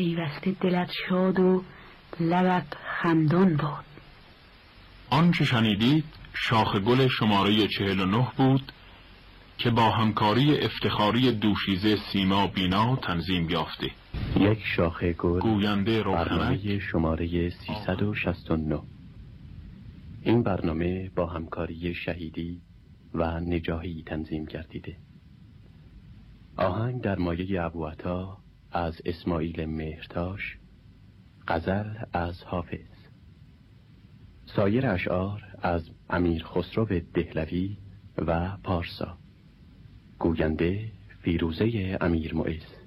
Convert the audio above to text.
پیوسته دلت شاد و لبت خندان باد. آنچه شنیدید شاخ گل شماره 49 بود که با همکاری افتخاری دوشیزه سیما بینا تنظیم یافته. یک شاخ گل، گوینده برنامه شماره 369. این برنامه با همکاری شهیدی و نجاحی تنظیم گردیده. آهنگ در مایه ابوعطا از اسماعیل مهرتاش، غزل از حافظ، سایر اشعار از امیر خسرو دهلوی و پارسا. گوینده فیروزه امیر معز.